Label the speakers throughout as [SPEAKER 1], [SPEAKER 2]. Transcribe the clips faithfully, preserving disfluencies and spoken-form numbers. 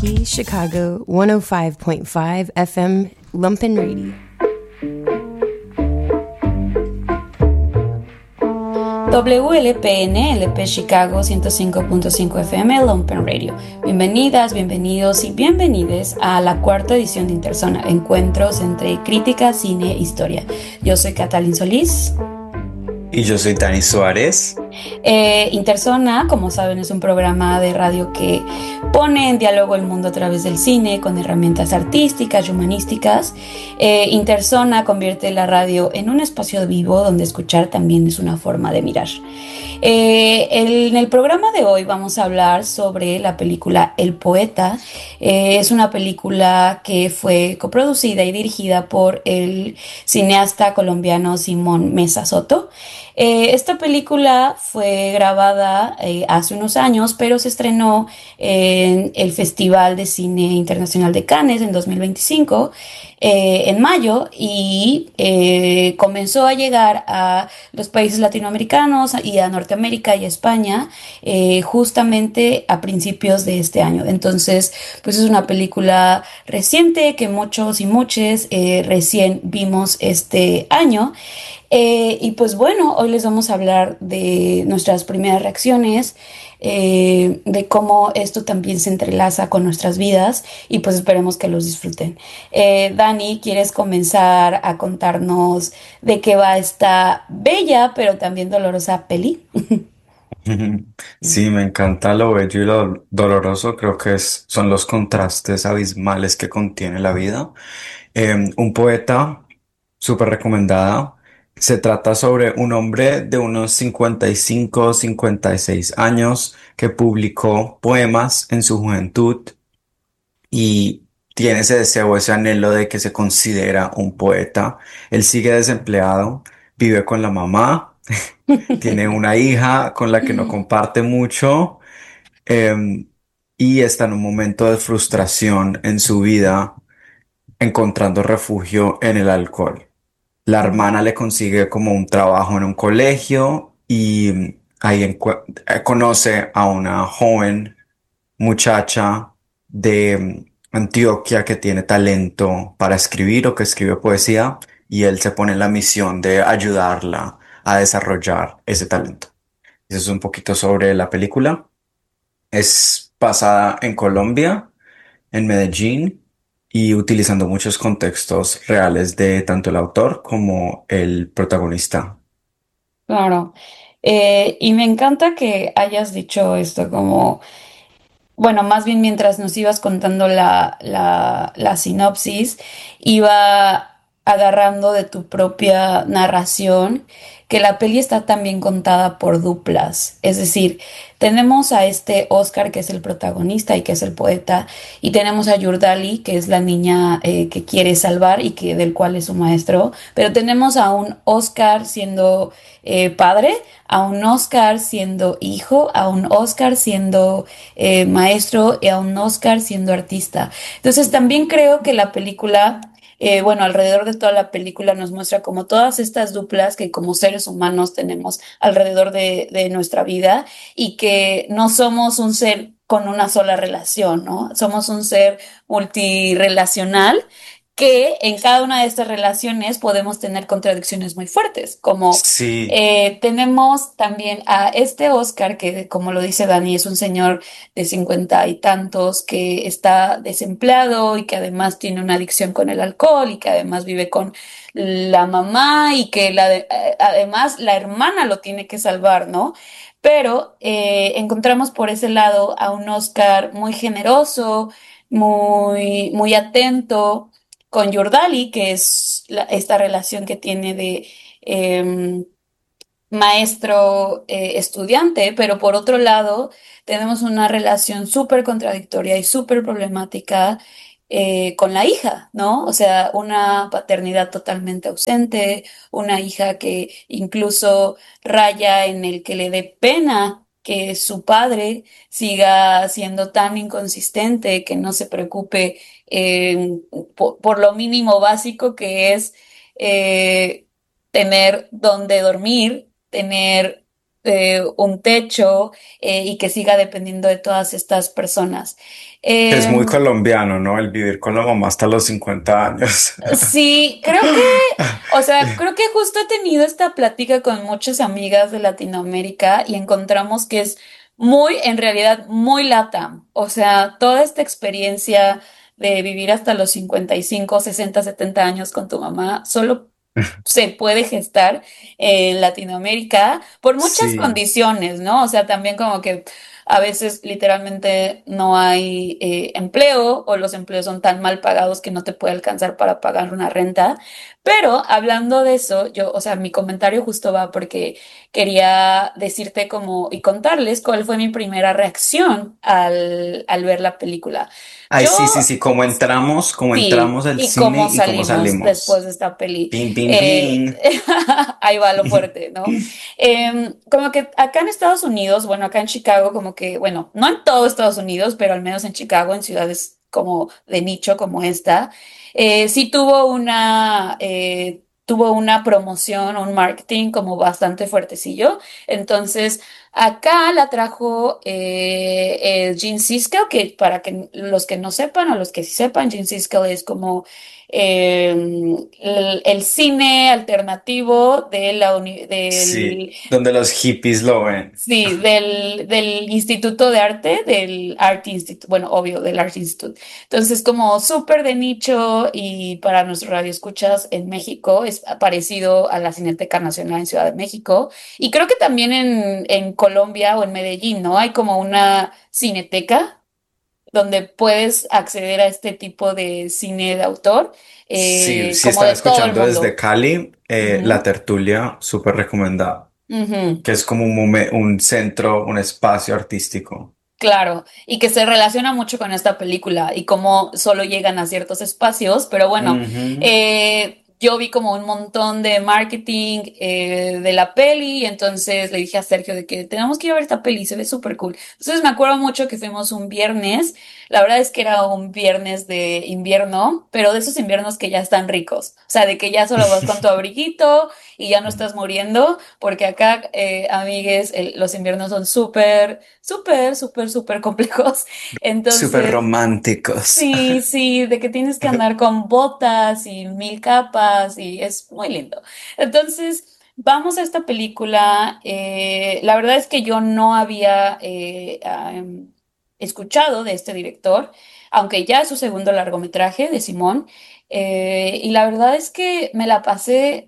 [SPEAKER 1] P Chicago one oh five point five F M Lumpen Radio.
[SPEAKER 2] W L P N L P Chicago ciento cinco punto cinco F M Lumpen Radio. Bienvenidas, bienvenidos y bienvenides a la cuarta edición de Interzona, encuentros entre crítica, cine e historia. Yo soy Catalín Solís.
[SPEAKER 3] Y yo soy Dani Suárez.
[SPEAKER 2] Eh, Interzona, como saben, es un programa de radio que pone en diálogo el mundo a través del cine con herramientas artísticas y humanísticas. Eh, Interzona convierte la radio en un espacio vivo donde escuchar también es una forma de mirar. Eh, el, en el programa de hoy vamos a hablar sobre la película El Poeta. Eh, es una película que fue coproducida y dirigida por el cineasta colombiano Simón Mesa Soto. Eh, esta película fue grabada eh, hace unos años, pero se estrenó en el Festival de Cine Internacional de Cannes en dos mil veinticinco, eh, en mayo, y eh, comenzó a llegar a los países latinoamericanos y a Norteamérica y a España eh, justamente a principios de este año. Entonces, pues es una película reciente que muchos y muchas eh, recién vimos este año. Eh, y pues bueno, hoy les vamos a hablar de nuestras primeras reacciones, eh, de cómo esto también se entrelaza con nuestras vidas y pues esperemos que los disfruten. Eh, Dani, ¿quieres comenzar a contarnos de qué va esta bella pero también dolorosa peli?
[SPEAKER 3] Sí, me encanta lo bello y lo doloroso. Creo que es, son los contrastes abismales que contiene la vida. Eh, un poeta, súper recomendada. Se trata sobre un hombre de unos cincuenta y cinco, cincuenta y seis años que publicó poemas en su juventud y tiene ese deseo, ese anhelo de que se considera un poeta. Él sigue desempleado, vive con la mamá, tiene una hija con la que no comparte mucho, em, y está en un momento de frustración en su vida, encontrando refugio en el alcohol. La hermana le consigue como un trabajo en un colegio y mm, ahí encue- eh, conoce a una joven muchacha de mm, Antioquia que tiene talento para escribir o que escribe poesía, y él se pone en la misión de ayudarla a desarrollar ese talento. Eso es un poquito sobre la película. Es basada en Colombia, en Medellín, y utilizando muchos contextos reales de tanto el autor como el protagonista.
[SPEAKER 2] Claro. Eh, y me encanta que hayas dicho esto como, bueno, más bien mientras nos ibas contando la, la, la sinopsis, iba agarrando de tu propia narración que la peli está también contada por duplas. Es decir, tenemos a este Oscar, que es el protagonista y que es el poeta, y tenemos a Yurdali, que es la niña eh, que quiere salvar y que del cual es su maestro, pero tenemos a un Oscar siendo eh, padre, a un Oscar siendo hijo, a un Oscar siendo eh, maestro y a un Oscar siendo artista. Entonces también creo que la película, eh, bueno, alrededor de toda la película nos muestra como todas estas duplas que como seres humanos tenemos alrededor de, de nuestra vida y que no somos un ser con una sola relación, ¿no? Somos un ser multirelacional que en cada una de estas relaciones podemos tener contradicciones muy fuertes, como
[SPEAKER 3] Sí,
[SPEAKER 2] eh, tenemos también a este Oscar, que como lo dice Dani, es un señor de cincuenta y tantos que está desempleado y que además tiene una adicción con el alcohol y que además vive con la mamá y que la de- eh, además la hermana lo tiene que salvar, ¿no? Pero eh, encontramos por ese lado a un Oscar muy generoso, muy, muy atento con Yurdali, que es la- esta relación que tiene de em, maestro eh, estudiante, pero por otro lado tenemos una relación súper contradictoria y súper problemática eh, con la hija, ¿no? O sea, una paternidad totalmente ausente, una hija que incluso raya en el que le dé pena que su padre siga siendo tan inconsistente, que no se preocupe eh, por, por lo mínimo básico que es eh, tener donde dormir, tener eh, un techo eh, y que siga dependiendo de todas estas personas.
[SPEAKER 3] Es muy
[SPEAKER 2] Em,
[SPEAKER 3] colombiano, ¿no? El vivir con la mamá hasta los cincuenta años.
[SPEAKER 2] Sí, creo que, o sea, creo que justo he tenido esta plática con muchas amigas de Latinoamérica y encontramos que es muy, en realidad, muy LATAM. O sea, toda esta experiencia de vivir hasta los cincuenta y cinco, sesenta, setenta años con tu mamá, solo se puede gestar en Latinoamérica por muchas
[SPEAKER 3] Sí.
[SPEAKER 2] condiciones, ¿no? O sea, también como que a veces literalmente no hay eh, empleo o los empleos son tan mal pagados que no te puede alcanzar para pagar una renta. Pero hablando de eso, yo, o sea, mi comentario justo va porque quería decirte como y contarles cuál fue mi primera reacción al, al ver la película.
[SPEAKER 3] Ay,
[SPEAKER 2] Yo
[SPEAKER 3] sí, sí, sí, como entramos, como
[SPEAKER 2] Sí,
[SPEAKER 3] entramos al
[SPEAKER 2] y
[SPEAKER 3] cine
[SPEAKER 2] cómo
[SPEAKER 3] y cómo
[SPEAKER 2] salimos después
[SPEAKER 3] salimos.
[SPEAKER 2] de esta peli.
[SPEAKER 3] Pin, pin,
[SPEAKER 2] Eh,
[SPEAKER 3] pin.
[SPEAKER 2] ahí va lo fuerte, ¿no? Em, como que acá en Estados Unidos, bueno, acá en Chicago, como que, bueno, no en todo Estados Unidos, pero al menos en Chicago, en ciudades como de nicho como esta, eh, sí tuvo una, eh, tuvo una promoción, un marketing como bastante fuertecillo. Entonces, acá la trajo eh, eh, Gene Siskel, que para que los que no sepan o los que sí sepan, Gene Siskel es como eh, el, el cine alternativo de la uni-
[SPEAKER 3] Sí,
[SPEAKER 2] del,
[SPEAKER 3] donde los hippies lo ven.
[SPEAKER 2] sí, del, del Instituto de Arte, del Art Institute, bueno, obvio, del Art Institute. Entonces, como súper de nicho y para nuestro radioescuchas en México, es parecido a la Cineteca Nacional en Ciudad de México. Y creo que también en, en Colombia o en Medellín, ¿no? Hay como una cineteca donde puedes acceder a este tipo de cine de autor,
[SPEAKER 3] Sí,
[SPEAKER 2] eh,
[SPEAKER 3] si
[SPEAKER 2] como
[SPEAKER 3] están
[SPEAKER 2] de todo el
[SPEAKER 3] escuchando desde
[SPEAKER 2] mundo.
[SPEAKER 3] Cali, eh, La
[SPEAKER 2] Ujú,
[SPEAKER 3] Tertulia, súper recomendada,
[SPEAKER 2] ujú.
[SPEAKER 3] que es como un, momen- un centro, un espacio artístico.
[SPEAKER 2] Claro, y que se relaciona mucho con esta película y cómo solo llegan a ciertos espacios, pero bueno,
[SPEAKER 3] Ujú.
[SPEAKER 2] eh, yo vi como un montón de marketing eh, de la peli y entonces le dije a Sergio de que tenemos que ir a ver esta peli, se ve súper cool. Entonces me acuerdo mucho que fuimos un viernes, la verdad es que era un viernes de invierno, pero de esos inviernos que ya están ricos, o sea, de que ya solo vas con tu abriguito y ya no estás muriendo, porque acá, eh, amigues, el- los inviernos son súper súper, súper, súper complejos.
[SPEAKER 3] Súper
[SPEAKER 2] Entonces,
[SPEAKER 3] románticos.
[SPEAKER 2] sí, sí, de que tienes que andar con botas y mil capas y es muy lindo. Entonces, vamos a esta película. Eh, la verdad es que yo no había eh, ah, em, escuchado de este director, aunque ya es su segundo largometraje de Simón. Eh, y la verdad es que me la pasé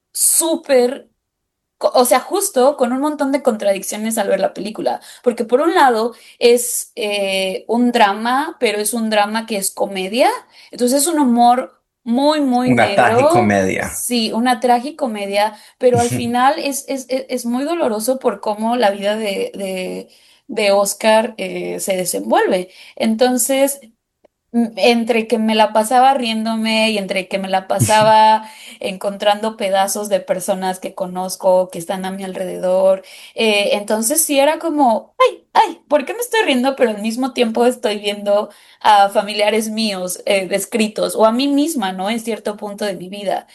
[SPEAKER 2] súper co- o sea, justo con un montón de contradicciones al ver la película, porque por un lado es eh, un drama, pero es un drama que es comedia, entonces es un humor muy, muy
[SPEAKER 3] Una
[SPEAKER 2] negro,
[SPEAKER 3] tragicomedia.
[SPEAKER 2] sí, una tragicomedia, pero al final es, es, es, es muy doloroso por cómo la vida de, de, de Oscar eh, se desenvuelve. Entonces, m- entre que me la pasaba riéndome y entre que me la pasaba encontrando pedazos de personas que conozco, que están a mi alrededor, eh, entonces sí era como, ay, ay, ¿por qué me estoy riendo? Pero al mismo tiempo estoy viendo a familiares míos eh, descritos o a mí misma, ¿no? En cierto punto de mi vida.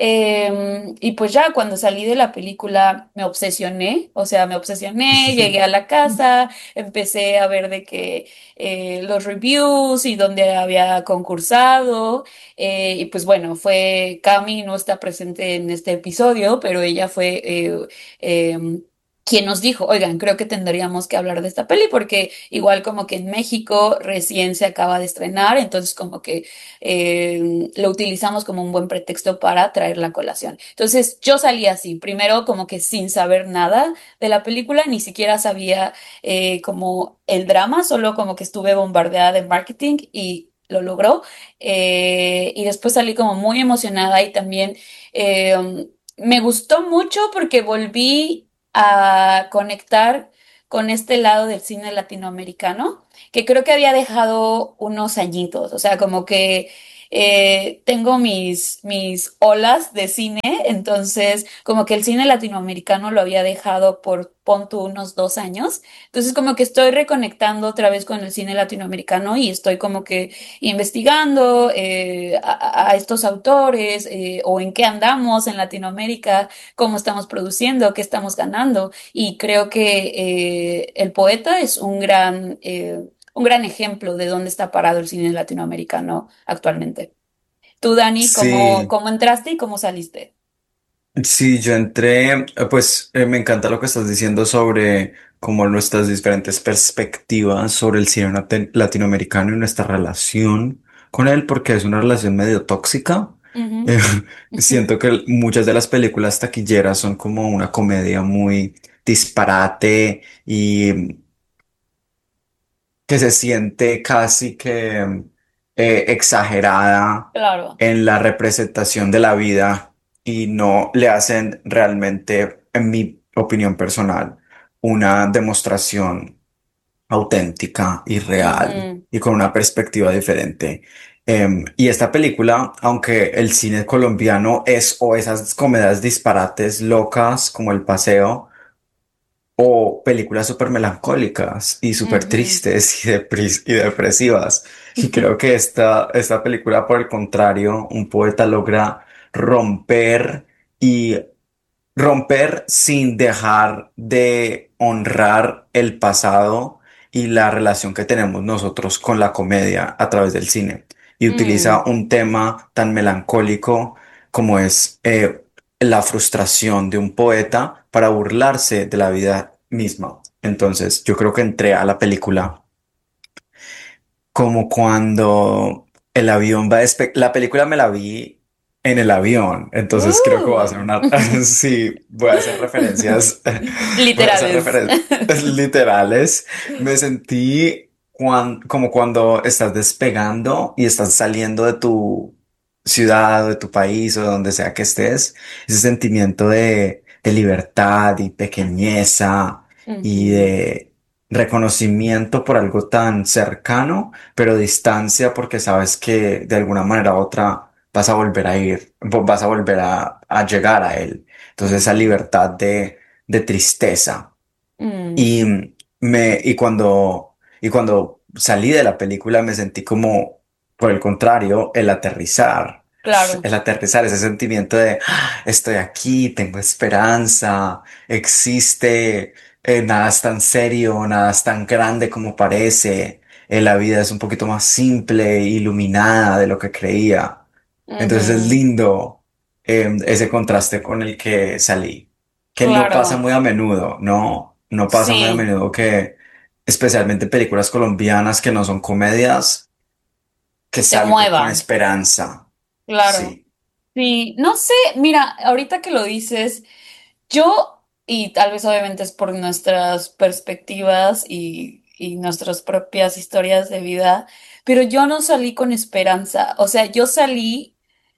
[SPEAKER 2] Eh, y pues ya cuando salí de la película me obsesioné, o sea, me obsesioné, llegué a la casa, empecé a ver de que eh, los reviews y dónde había concursado. Eh, y pues bueno, fue Cami, no está presente en este episodio, pero ella fue eh, eh, quien nos dijo, oigan, creo que tendríamos que hablar de esta peli porque igual como que en México recién se acaba de estrenar, entonces como que eh, lo utilizamos como un buen pretexto para traer la colación. Entonces yo salí así, primero como que sin saber nada de la película, ni siquiera sabía eh, como el drama, solo como que estuve bombardeada de marketing y lo logró. Eh, y después salí como muy emocionada y también eh, me gustó mucho porque volví a conectar con este lado del cine latinoamericano que creo que había dejado unos añitos, o sea, como que eh, tengo mis, mis olas de cine, entonces como que el cine latinoamericano lo había dejado por, pon tú, unos dos años. Entonces como que estoy reconectando otra vez con el cine latinoamericano y estoy como que investigando eh, a, a estos autores eh, o en qué andamos en Latinoamérica, cómo estamos produciendo, qué estamos ganando. Y creo que eh, El Poeta es un gran, eh, un gran ejemplo de dónde está parado el cine latinoamericano actualmente. Tú, Dani, ¿cómo,
[SPEAKER 3] Sí,
[SPEAKER 2] cómo entraste y cómo saliste?
[SPEAKER 3] sí, yo entré, eh, pues eh, me encanta lo que estás diciendo sobre como nuestras diferentes perspectivas sobre el cine late- latinoamericano y nuestra relación con él, porque es una relación medio tóxica.
[SPEAKER 2] Ujú.
[SPEAKER 3] Eh, Siento que muchas de las películas taquilleras son como una comedia muy disparate y que se siente casi que eh, exagerada
[SPEAKER 2] Claro.
[SPEAKER 3] en la representación de la vida y no le hacen realmente, en mi opinión personal, una demostración auténtica y real
[SPEAKER 2] Ujú.
[SPEAKER 3] y con una perspectiva diferente. Em, y esta película, aunque el cine colombiano es o esas comedias disparates locas como El Paseo, o películas súper melancólicas y súper
[SPEAKER 2] Ujú.
[SPEAKER 3] tristes y, depres- y depresivas. Y creo que esta, esta película, por el contrario, un poeta logra romper y romper sin dejar de honrar el pasado y la relación que tenemos nosotros con la comedia a través del cine. Y utiliza
[SPEAKER 2] Mm.
[SPEAKER 3] un tema tan melancólico como es eh, la frustración de un poeta para burlarse de la vida misma. Entonces, yo creo que entré a la película como cuando el avión va a despe- la película me la vi en el avión, entonces creo que voy a hacer
[SPEAKER 2] Uh.
[SPEAKER 3] una, sí, voy a hacer referencias, voy a hacer
[SPEAKER 2] Literales.
[SPEAKER 3] referencias literales. Me sentí cuan- como cuando estás despegando y estás saliendo de tu ciudad o de tu país o de donde sea que estés, ese sentimiento de, de libertad y pequeñeza y
[SPEAKER 2] Ujú.
[SPEAKER 3] de reconocimiento por algo tan cercano pero distancia porque sabes que de alguna manera u otra vas a volver a ir, vo- vas a volver a, a llegar a él. Entonces esa
[SPEAKER 2] Ujú.
[SPEAKER 3] libertad de, de tristeza.
[SPEAKER 2] Mm.
[SPEAKER 3] Y me, y cuando, y cuando salí de la película me sentí como, por el contrario, el aterrizar.
[SPEAKER 2] Claro.
[SPEAKER 3] El aterrizar, ese sentimiento de "Ah, estoy aquí, tengo esperanza, existe, eh, nada es tan serio, nada es tan grande como parece, eh, la vida es un poquito más simple, iluminada de lo que creía. Entonces es
[SPEAKER 2] Ujú.
[SPEAKER 3] lindo eh, ese contraste con el que salí, que no pasa
[SPEAKER 2] Claro.
[SPEAKER 3] muy a menudo, no, no pasa muy a
[SPEAKER 2] Sí,
[SPEAKER 3] menudo que, especialmente películas colombianas que no son comedias, que
[SPEAKER 2] te
[SPEAKER 3] salgo con
[SPEAKER 2] muevan.
[SPEAKER 3] esperanza.
[SPEAKER 2] Claro.
[SPEAKER 3] Sí.
[SPEAKER 2] Sí, no sé, mira, ahorita que lo dices, yo, y tal vez obviamente es por nuestras perspectivas y, y nuestras propias historias de vida, pero yo no salí con esperanza. O sea, yo salí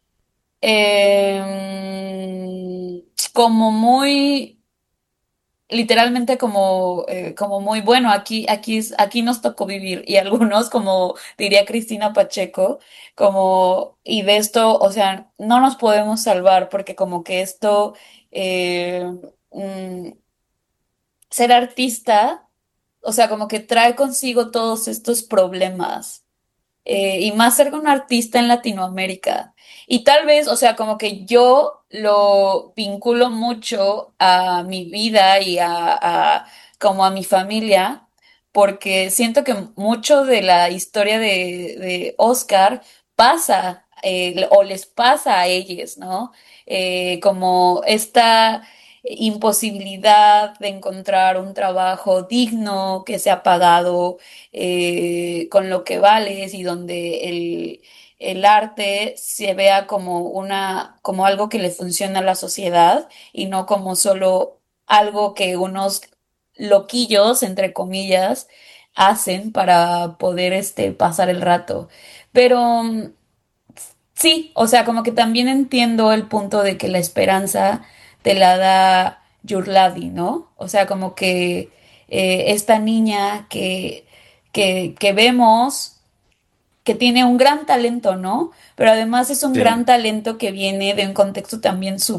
[SPEAKER 2] em, como muy literalmente como, eh, como muy bueno, aquí, aquí, es- aquí nos tocó vivir y algunos, como diría Cristina Pacheco, como, y de esto, o sea, no nos podemos salvar porque como que esto, eh, mm, ser artista, o sea, como que trae consigo todos estos problemas eh, y más ser un artista en Latinoamérica. Y tal vez, o sea, como que yo lo vinculo mucho a mi vida y a, a- como a mi familia, porque siento que mucho de la historia de, de Oscar pasa eh, o les pasa a ellos, ¿no? Eh, como esta imposibilidad de encontrar un trabajo digno que sea pagado eh, con lo que vales y donde el, el arte se vea como una, como algo que le funciona a la sociedad y no como solo algo que unos loquillos, entre comillas, hacen para poder este, pasar el rato. Pero mm, sí, o sea, como que también entiendo el punto de que la esperanza te la da Yurladi, ¿no? O sea, como que eh, esta niña que, que, que vemos que tiene un gran talento, ¿no? Pero además es un
[SPEAKER 3] Sí.
[SPEAKER 2] gran talento que viene de un contexto también